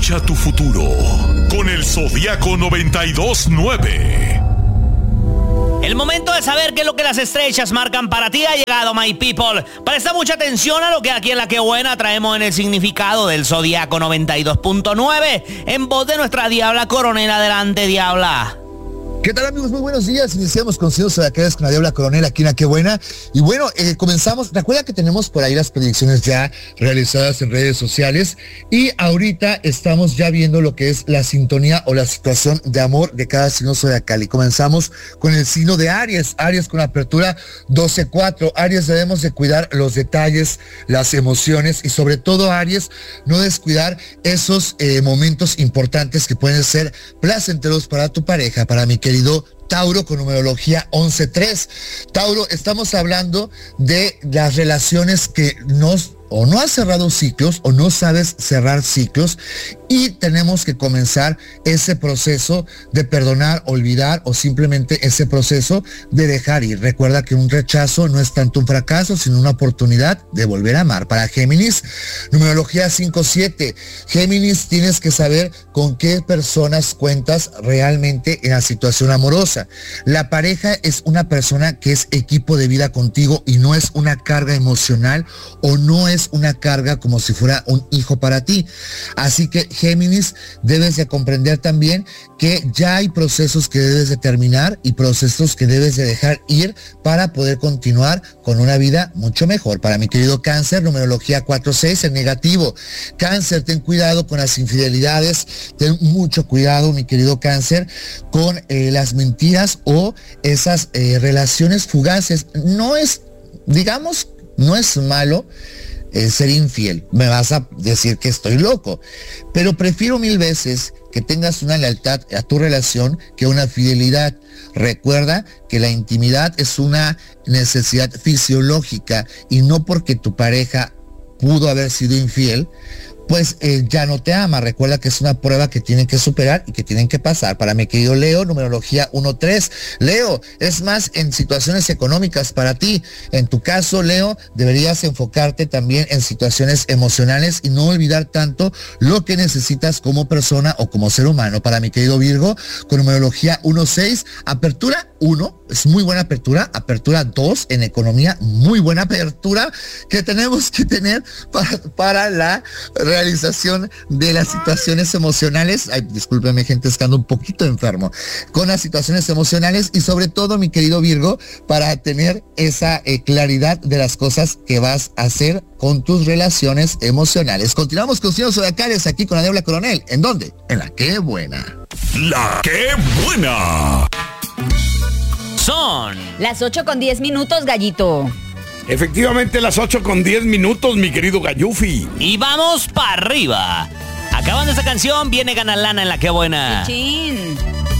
Escucha tu futuro con el Zodiaco 92.9. El momento de saber qué es lo que las estrellas marcan para ti ha llegado, my people. Presta mucha atención a lo que aquí en La Que Buena traemos en el significado del Zodiaco 92.9 en voz de nuestra Diabla Coronel. Adelante, Diabla. ¿Qué tal, amigos? Muy buenos días. Iniciamos con Zodiacales con la Diabla Coronel aquí en La Que Buena. Y bueno, comenzamos. Recuerda que tenemos por ahí las predicciones ya realizadas en redes sociales. Y ahorita estamos ya viendo lo que es la sintonía o la situación de amor de cada signo zodiacal. Y comenzamos con el signo de Aries. Aries con apertura 12-4. Aries, debemos de cuidar los detalles, las emociones y sobre todo, Aries, no descuidar esos momentos importantes que pueden ser placenteros para tu pareja, para mi querido Tauro con numerología 11-3. Tauro, estamos hablando de las relaciones que o no has cerrado ciclos o no sabes cerrar ciclos y tenemos que comenzar ese proceso de perdonar, olvidar o simplemente ese proceso de dejar ir. Recuerda que un rechazo no es tanto un fracaso, sino una oportunidad de volver a amar. Para Géminis, numerología 5-7. Géminis, tienes que saber con qué personas cuentas realmente en la situación amorosa. La pareja es una persona que es equipo de vida contigo y no es una carga emocional o no es una carga como si fuera un hijo para ti. Así que, Géminis, debes de comprender también que ya hay procesos que debes de terminar y procesos que debes de dejar ir para poder continuar con una vida mucho mejor. Para mi querido Cáncer, numerología 4-6, el negativo. Cáncer, ten cuidado con las infidelidades, ten mucho cuidado, mi querido Cáncer, con las mentiras o esas relaciones fugaces. No es malo ser infiel. Me vas a decir que estoy loco, pero prefiero 1000 veces que tengas una lealtad a tu relación que una fidelidad. Recuerda que la intimidad es una necesidad fisiológica y no porque tu pareja pudo haber sido infiel, pues ya no te ama. Recuerda que es una prueba que tienen que superar y que tienen que pasar. Para mi querido Leo, numerología 1-3. Leo, es más en situaciones económicas para ti. En tu caso, Leo, deberías enfocarte también en situaciones emocionales y no olvidar tanto lo que necesitas como persona o como ser humano. Para mi querido Virgo, con numerología 1-6, apertura 1, es muy buena apertura. Apertura 2 en economía, muy buena apertura que tenemos que tener para la realización de las situaciones emocionales. Ay, discúlpeme, gente, es que ando un poquito enfermo. Con las situaciones emocionales y sobre todo, mi querido Virgo, para tener esa claridad de las cosas que vas a hacer con tus relaciones emocionales. Continuamos con signos zodiacales aquí con la Diabla Coronel. ¿En dónde? En La Que Buena. La Que Buena. Son las 8:10, gallito. Efectivamente, las 8:10, mi querido Gallufi. y vamos para arriba. Acabando esta canción, viene Gana Lana en La Que Buena. Chin.